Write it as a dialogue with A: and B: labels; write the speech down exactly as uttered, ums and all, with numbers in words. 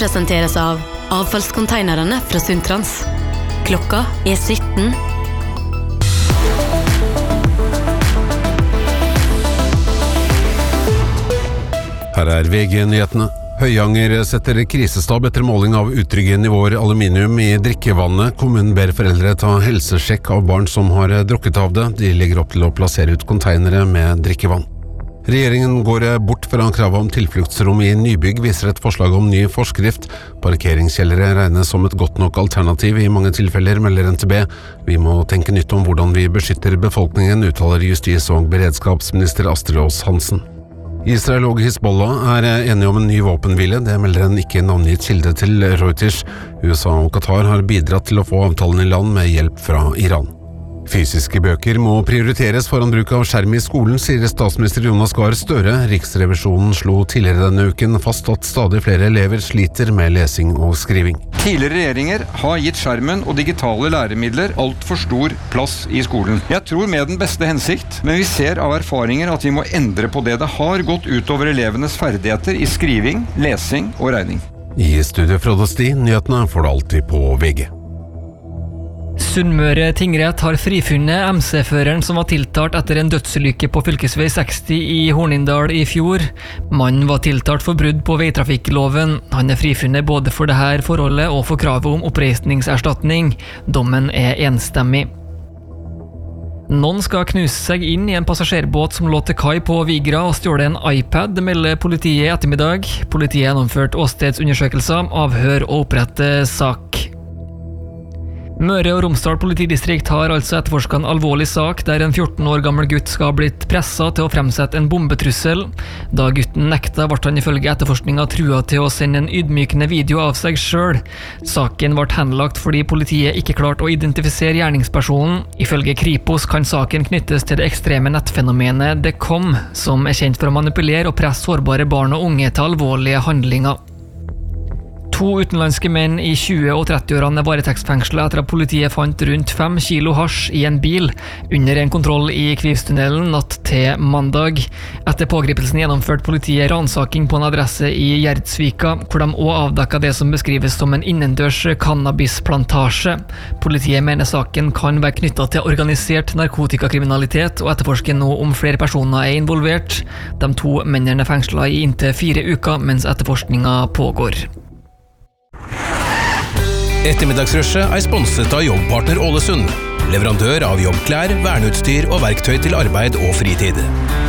A: presenteres av avfallskonteinerne fra Sundtrans. Klokka er sytten.
B: Her er V G-nyhetene. Høyanger setter krisestab etter måling av utrygge nivåer aluminium i drikkevannet. Kommunen ber foreldre ta helsesjekk av barn som har drukket av det. De legger opp til å plassere ut konteinere med drikkevann. Regjeringen går bort fra kravet om tilfluktsrom i nybygg, viser et forslag om ny forskrift. Parkeringskjellere regnes som et godt nok alternativ i mange tilfeller, melder N T B. Vi må tenke nytt om hvordan vi beskytter befolkningen, uttaler justis- og beredskapsminister Astrid Aas Hansen. Israel og Hizbollah er enige om en ny våpenhvile, det melder en ikke navngitt kilde til Reuters. U S A og Qatar har bidratt til å få avtalen i land med hjelp fra Iran. Fysiske bøker må prioriteres foran bruk av skjerm i skolen, sier statsminister Jonas Gahr Støre. Riksrevisjonen slo tidligere denne uken fast at stadig flere elever sliter med lesing og skriving.
C: Tidligere regjeringer har gitt skjermen og digitale læremidler alt for stor plass i skolen. Jeg tror med den beste hensikt, men vi ser av erfaringer at vi må endre på det. Det har gått utover elevenes ferdigheter i skriving, lesing og regning.
B: I studio Frode Sti, nyhetene får du alltid på V G.
D: Sunnmøre tingrett har frifunnet M C-føreren som var tiltalt etter en dødsulykke på fylkesvei seksti i Hornindal i fjor. Mannen var tiltalt for brudd på veitrafikkloven. Han er frifunnet både for dette forholdet og for kravet om oppreisningserstatning. Dommen er enstemmig. Noen skal knuse seg inn i en passasjerbåt som lå til kai på Vigra og stjåle en iPad, melder politiet i ettermiddag. Politiet har gjennomført åstedsundersøkelser, avhør og opprette sak. Møre og Romsdal politidistrikt har altså etterforsket en alvorlig sak der en fjorten år gammel gutt skal ha blitt presset til å fremsette en bombetrussel. Da gutten nekta, ble han ifølge etterforskningen trua til å sende en ydmykende video av seg selv. Saken ble henlagt fordi politiet ikke klarte å identifisere gjerningspersonen. Ifølge Kripos kan saken knyttes til det ekstreme nettfenomenet The Com, som er kjent for å manipulere og presse sårbare barn og unge til alvorlige handlinger. To utenlandske menn i tjue- og trettiårene er varetektsfengslet etter at politiet fant rundt fem kilo hasj i en bil under en kontroll i Kvivstunnelen natt til mandag. Etter pågripelsen gjennomførte politiet ransaking på en adresse i Gjerdsvika, hvor de også avdekket det som beskrives som en innendørs cannabisplantasje. Politiet mener saken kan være knyttet til organisert narkotikakriminalitet og etterforsker nå om flere personer er involvert. De to mennene er fengslet i inntil fire uker mens etterforskningen pågår.
E: Ettermiddagsrushet er sponset av Jobbpartner Ålesund, leverandør av jobbklær, verneutstyr og verktøy til arbeid og fritid.